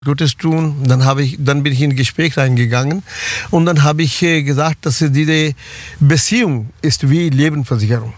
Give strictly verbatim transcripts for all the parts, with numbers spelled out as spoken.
Gutes tun. Dann habe ich, dann bin ich in ein Gespräch reingegangen und dann habe ich äh, gesagt, dass diese Beziehung ist wie Lebensversicherung.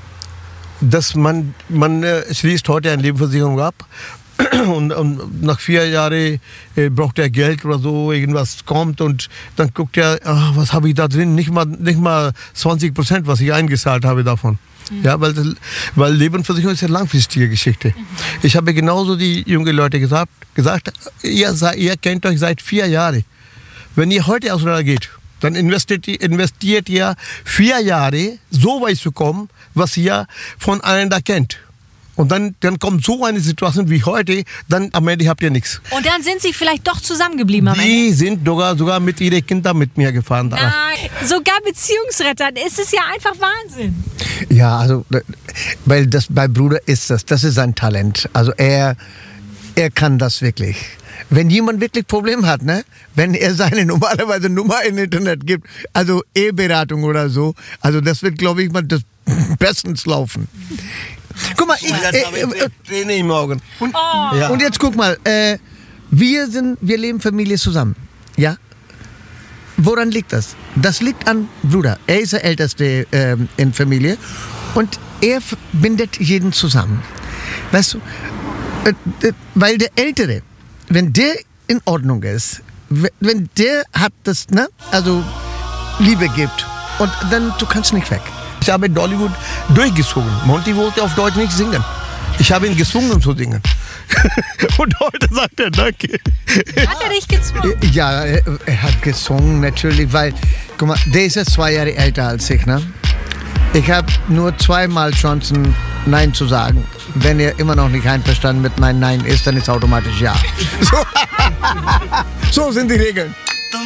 Dass man, man äh, schließt heute eine Lebensversicherung ab und, und nach vier Jahren äh, braucht er Geld oder so, irgendwas kommt und dann guckt er, ach, was habe ich da drin? Nicht mal, nicht mal zwanzig Prozent, was ich eingezahlt habe davon. Mhm. Ja, weil, weil Lebensversicherung ist eine langfristige Geschichte. Mhm. Ich habe genauso die jungen Leute gesagt, gesagt ihr, ihr kennt euch seit vier Jahren. Wenn ihr heute auseinander geht, dann investiert, investiert ihr vier Jahre, so weit zu kommen, was ihr voneinander kennt. Und dann, dann kommt so eine Situation wie heute, dann am Ende habt ihr nichts. Und dann sind sie vielleicht doch zusammengeblieben am Ende? Die sind sogar, sogar mit ihren Kindern mit mir gefahren. Nein, sogar Beziehungsretter, es ist ja einfach Wahnsinn. Ja, also, weil das bei Bruder ist das, das ist sein Talent. Also er, er kann das wirklich. Wenn jemand wirklich Probleme hat, ne, wenn er seine normalerweise Nummer im Internet gibt, also E-Beratung oder so, also das wird, glaube ich, mal das bestens laufen. Guck mal, ich, äh, äh, Träne im Augen. Und, oh. ja. und jetzt guck mal, äh, wir sind, wir leben Familie zusammen, ja? Woran liegt das? Das liegt an Bruder. Er ist der Älteste äh, in Familie und er bindet jeden zusammen. Weißt du, äh, äh, weil der Ältere, wenn der in Ordnung ist, wenn der hat das, ne, also Liebe gibt und dann, du kannst nicht weg. Ich habe Dollywood durchgezogen. Monty wollte auf Deutsch nicht singen. Ich habe ihn gezwungen, um zu singen. Und heute sagt er Danke. Hat er dich gezwungen? Ja, er, er hat gesungen natürlich, weil, guck mal, der ist jetzt zwei Jahre älter als ich, ne? Ich habe nur zweimal Chancen, Nein zu sagen. Wenn er immer noch nicht einverstanden mit meinem Nein ist, dann ist automatisch Ja. So, so sind die Regeln.